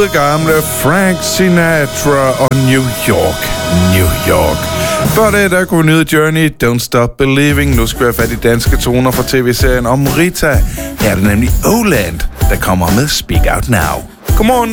gode gamle Frank Sinatra og New York, New York. Før det, der kunne nyde Journey, Don't Stop Believing. Nu skal vi have fat i danske toner fra tv-serien om Rita. Her er det nemlig Åland, der kommer med Speak Out Now. Godmorgen.